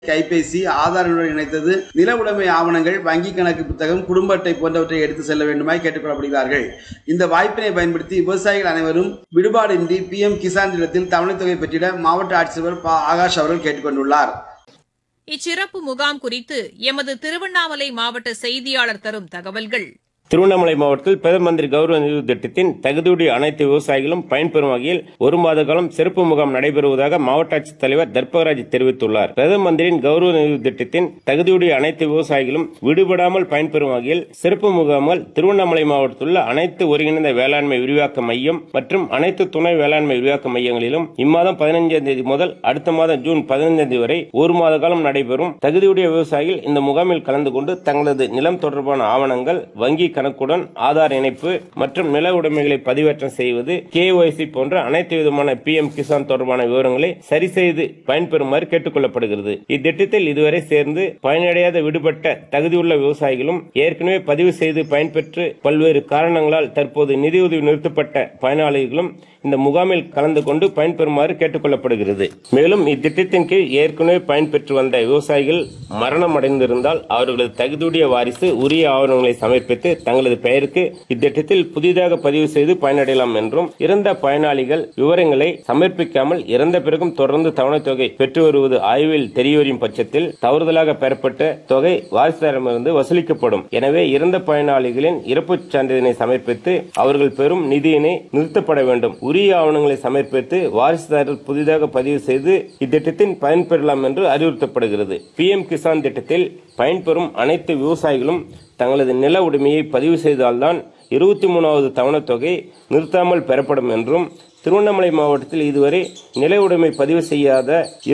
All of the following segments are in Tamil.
கைபேசி, ஆதாருடன் இணைத்தது, நில உடைமை ஆவணங்கள், வங்கி கணக்கு புத்தகம், குடும்ப அட்டை போன்றவற்றை எடுத்து செல்ல வேண்டுமாய் கேட்டுக் கொள்ளப்படுகிறார்கள். இந்த வாய்ப்பினை பயன்படுத்தி விவசாயிகள் அனைவரும் விடுபாடின்றி PM கிசான் திட்டத்தில் தவணைத் தொகை பெற்றிட மாவட்ட ஆட்சியர் ஆகாஷ் அவர்கள் கேட்டுக் கொண்டுள்ளார். இச்சிறப்பு முகாம் குறித்து எமது திருவண்ணாமலை மாவட்ட செய்தியாளர் தரும் தகவல்கள். திருவண்ணாமலை மாவட்டத்தில் பிரதம மந்திரி கௌரவ நிதி திட்டத்தின் தகுதியுடைய அனைத்து விவசாயிகளும் பயன்பெறும் வகையில் ஒரு மாத காலம் சிறப்பு முகாம் நடைபெறுவதாக மாவட்ட ஆட்சித்தலைவர் தர்பகராஜ் தெரிவித்துள்ளார். பிரதம மந்திரியின் கௌரவ நிதி திட்டத்தின் தகுதியுடைய அனைத்து விவசாயிகளும் விடுபடாமல் பயன்பெறும் வகையில் சிறப்பு முகாம்கள் திருவண்ணாமலை மாவட்டத்தில் உள்ள அனைத்து ஒருங்கிணைந்த வேளாண்மை விரிவாக்க மையம் மற்றும் அனைத்து துணை வேளாண்மை விரிவாக்க மையங்களிலும் இம்மாதம் 15ஆம் தேதி முதல் அடுத்த மாதம் ஜூன் 15ஆம் தேதி வரை ஒரு மாத காலம் நடைபெறும். தகுதியுடைய விவசாயிகள் இந்த முகாமில் கலந்து கொண்டு தங்களது நிலம் தொடர்பான ஆவணங்கள், வங்கி கணக்குடன் ஆதார் இணைப்பு மற்றும் நில உடைமைகளை பதிவேற்றம் செய்வது, KYC போன்ற அனைத்து விதமான PM கிசான் தொடர்பான விவரங்களை சரி செய்து பயன்பெறுமாறு கேட்டுக் கொள்ளப்படுகிறது. இத்திட்டத்தில் இதுவரை சேர்ந்து பயனடையாத விடுபட்ட தகுதியுள்ள விவசாயிகளும் ஏற்கனவே பதிவு செய்து பயன்பெற்று பல்வேறு காரணங்களால் தற்போது நிதியுதவி நிறுத்தப்பட்ட பயனாளிகளும் இந்த முகாமில் கலந்து கொண்டு பயன்பெறுமாறு கேட்டுக் கொள்ளப்படுகிறது. மேலும் இத்திட்டத்தின் கீழ் ஏற்கனவே பயன்பெற்று வந்த விவசாயிகள் மரணம் அடைந்திருந்தால் அவர்களது தகுதியுடைய வாரிசு உரிய ஆவணங்களை சமர்ப்பித்து தங்களது பெயருக்கு இத்திட்டத்தில் புதிதாக பதிவு செய்து பயனடையலாம் என்றும், இறந்த பயனாளிகள் விவரங்களை சமர்ப்பிக்காமல் இறந்த பிறகும் தொடர்ந்து தவணைத் தொகை பெற்று வருவது ஆய்வில் தெரியவரும் பட்சத்தில் தவறுதலாக பெறப்பட்ட தொகை வாரிசுதாரிடமிருந்து வசூலிக்கப்படும். எனவே இறந்த பயனாளிகளின் இறப்புச் சான்றிதழை சமர்ப்பித்து அவர்கள் பெறும் நிதியினை நிறுத்தப்பட வேண்டும். உரிய ஆவணங்களை சமர்ப்பித்து வாரிசுதாரர் புதிதாக பதிவு செய்து இத்திட்டத்தின் பயன்பெறலாம் என்று அறிவுறுத்தப்படுகிறது. PM கிசான் திட்டத்தில் பயன்பெறும் அனைத்து விவசாயிகளும் தங்களது நில உடைமையை பதிவு செய்தால்தான் 23வது தவணைத் தொகை நிறுத்தாமல் பெறப்படும் என்றும், திருவண்ணாமலை மாவட்டத்தில் இதுவரை நில உடைமை பதிவு செய்யாத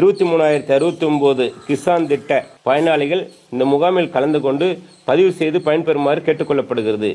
23,069 கிசான் திட்ட பயனாளிகள் இந்த முகாமில் கலந்து கொண்டு பதிவு செய்து பயன்பெறுமாறு கேட்டுக் கொள்ளப்படுகிறது.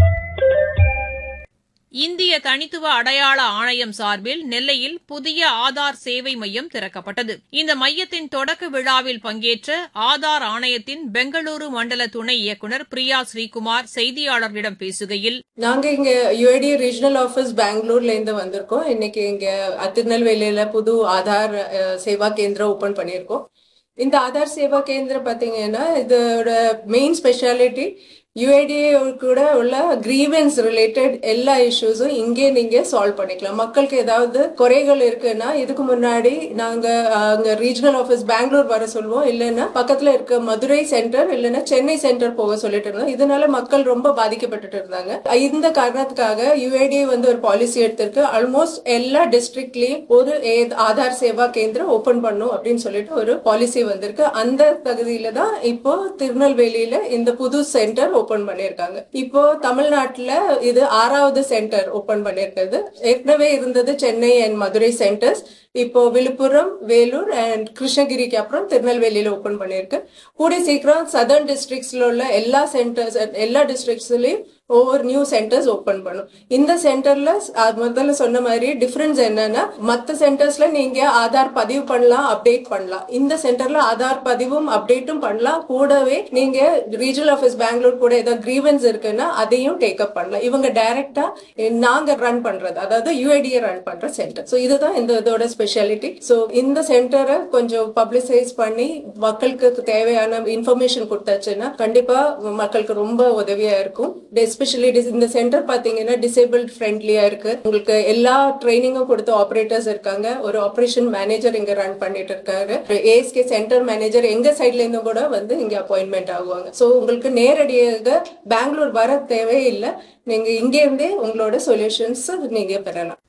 இந்திய தனித்துவ அடையாள ஆணையம் சார்பில் நெல்லையில் புதிய ஆதார் சேவை மையம் திறக்கப்பட்டது. இந்த மையத்தின் தொடக்க விழாவில் பங்கேற்ற ஆதார் ஆணையத்தின் பெங்களூரு மண்டல துணை இயக்குநர் பிரியா ஸ்ரீகுமார் செய்தியாளர்களிடம் பேசுகையில், நாங்க இங்க UID ரீஜனல் ஆபீஸ் பெங்களூர்ல இருந்து வந்திருக்கோம். இன்னைக்கு இங்க திருநெல்வேலியில புது ஆதார் சேவா கேந்திரம் ஓபன் பண்ணியிருக்கோம். இந்த ஆதார் சேவா கேந்திரம் பாத்தீங்கன்னா இதோட மெயின் ஸ்பெஷாலிட்டி UID கூட உள்ள கிரீவன்ஸ் ரிலேட்டட் எல்லா இஷ்யூஸும் இங்கே நீங்க சால்வ் பண்ணிக்கலாம். மக்களுக்கு ஏதாவது குறைகள் இருக்குன்னா இதுக்கு முன்னாடி நாங்க அங்க ரீஜனல் ஆபீஸ் பெங்களூர் வர சொல்லுவோம், இல்லைன்னா பக்கத்துல இருக்க மதுரை சென்டர் இல்லைன்னா சென்னை சென்டர் போக சொல்லிட்டு இருந்தோம். இதனால மக்கள் ரொம்ப பாதிக்கப்பட்டு இருந்தாங்க. இந்த காரணத்துக்காக UID ஒரு பாலிசி எடுத்திருக்கு. ஆல்மோஸ்ட் எல்லா டிஸ்ட்ரிக்ட்லயும் ஒரு ஆதார் சேவா கேந்திரம் ஓபன் பண்ணும் அப்படின்னு சொல்லிட்டு ஒரு பாலிசி வந்திருக்கு. அந்த தகுதியில தான் இப்போ திருநெல்வேலியில இந்த புது சென்டர் ஓபன் பண்ணிருக்காங்க. இப்போ தமிழ்நாட்டுல இது 6வது சென்டர் ஓபன் பண்ணிருக்கிறது. ஏற்கனவே இருந்தது சென்னை அண்ட் மதுரை சென்டர்ஸ். இப்போ விழுப்புரம், வேலூர் அண்ட் கிருஷ்ணகிரிக்கு அப்புறம் திருநெல்வேலியில ஓபன் பண்ணிருக்கு. கூடிய சீக்கிரம் சதர்ன் டிஸ்ட்ரிக்ட்ஸ்ல உள்ள எல்லா சென்டர்ஸ் எல்லா டிஸ்ட்ரிக்ட்ஸ்லயும் ஒவ்வொரு நியூ சென்டர்ஸ் ஓபன் பண்ணும். இந்த சென்டர்ல முதல்ல சொன்ன மாதிரி டிஃபரன்ஸ் என்னன்னா, மற்ற சென்டர்ஸ்ல நீங்க ஆதார் பதிவு பண்ணலாம், அப்டேட் பண்ணலாம். இந்த சென்டர்ல ஆதார் பதிவும் அப்டேட்டும் பண்ணலாம். கூடவே நீங்க ரீஜனல் ஆபீஸ் பெங்களூர் கூட ஏதாவது கிரீவன்ஸ் இருக்குன்னா அதையும் டேக் அப் பண்ணலாம். இவங்க டைரக்டா நாங்க ரன் பண்றது, அதாவது UID ரன் பண்ற சென்டர். சோ இதுதான் இந்த இதோட ஸ்பெஷாலிட்டி. சோ இந்த சென்டரை கொஞ்சம் பப்ளிசைஸ் பண்ணி மக்களுக்கு தேவையான இன்ஃபர்மேஷன் கொடுத்தாச்சுன்னா கண்டிப்பா மக்களுக்கு ரொம்ப உதவியா இருக்கும். எஸ்பெஷலி இந்த சென்டர் பாத்தீங்கன்னா டிசேபிள்ட் ஃப்ரெண்ட்லியா இருக்கு. உங்களுக்கு எல்லா ட்ரைனிங்கும் கொடுத்த ஆபரேட்டர்ஸ் இருக்காங்க. ஒரு ஆபரேஷன் மேனேஜர் இங்க ரன் பண்ணிட்டு இருக்காரு. ASK சென்டர் மேனேஜர் எங்க சைட்ல இருந்து கூட இங்க அப்பாயின்மெண்ட் ஆகுவாங்க. சோ உங்களுக்கு நேரடியாக பெங்களூர் வர தேவையில்லை. நீங்க இங்க இருந்தே உங்களோட சொல்யூஷன்ஸ் நீங்க பெறலாம்.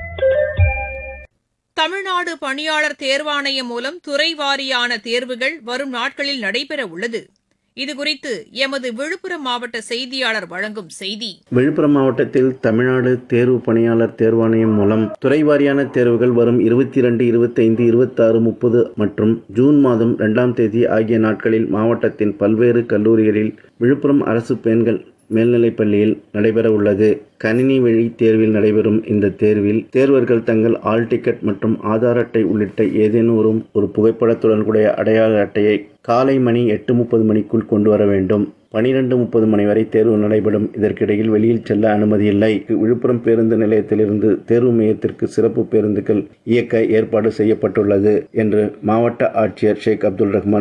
தமிழ்நாடு பணியாளர் தேர்வாணையம் மூலம் துறை வாரியான தேர்வுகள் வரும் நாட்களில் நடைபெற உள்ளது. இதுகுறித்து எமது விழுப்புரம் மாவட்ட செய்தியாளர் வழங்கும் செய்தி. விழுப்புரம் மாவட்டத்தில் தமிழ்நாடு தேர்வு பணியாளர் தேர்வாணையம் மூலம் துறைவாரியான தேர்வுகள் வரும் 22, 25, 26, 30 மற்றும் ஜூன் மாதம் 2ஆம் தேதி ஆகிய நாட்களில் மாவட்டத்தின் பல்வேறு கல்லூரிகளில் விழுப்புரம் அரசு பெண்கள் மேல்நிலைப்பள்ளியில் நடைபெற உள்ளது. கணினி வழி தேர்வில் நடைபெறும் இந்த தேர்வில் தேர்வர்கள் தங்கள் ஆல் டிக்கெட் மற்றும் ஆதார் அட்டை உள்ளிட்ட ஏதேனும் ஒரு புகைப்படத்துடன் கூடிய அடையாள அட்டையை காலை மணி 8:30 மணிக்குள் கொண்டு வர வேண்டும். 12:30 மணி வரை தேர்வு நடைபெறும். இதற்கிடையில் வெளியில் செல்ல அனுமதி இல்லை. விழுப்புரம் பேருந்து நிலையத்திலிருந்து தேர்வு மையத்திற்கு சிறப்பு பேருந்துகள் இயக்க ஏற்பாடு செய்யப்பட்டுள்ளது என்று மாவட்ட ஆட்சியர் ஷேக் அப்துல் ரஹ்மான்